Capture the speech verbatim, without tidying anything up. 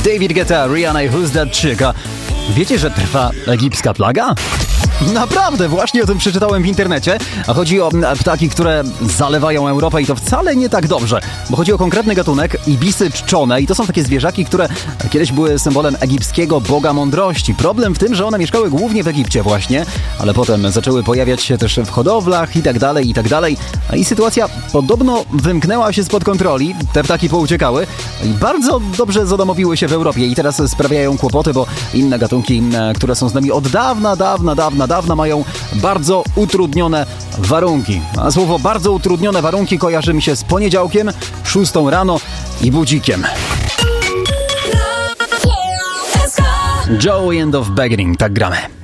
David Guetta, Rihanna i Who's That Chick. A wiecie, że trwa egipska plaga? Naprawdę, właśnie o tym przeczytałem w internecie. A chodzi o ptaki, które zalewają Europę i to wcale nie tak dobrze, bo chodzi o konkretny gatunek ibisy czczone i to są takie zwierzaki, które kiedyś były symbolem egipskiego boga mądrości. Problem w tym, że one mieszkały głównie w Egipcie właśnie, ale potem zaczęły pojawiać się też w hodowlach i tak dalej, i tak dalej. I sytuacja podobno wymknęła się spod kontroli, te ptaki pouciekały i bardzo dobrze zadomowiły się w Europie i teraz sprawiają kłopoty, bo inne gatunki, które są z nami od dawna, dawna, dawna, dawna mają bardzo utrudnione warunki. A słowo bardzo utrudnione warunki kojarzy mi się z poniedziałkiem, szóstą rano i budzikiem. Joey and of Beginning, tak gramy.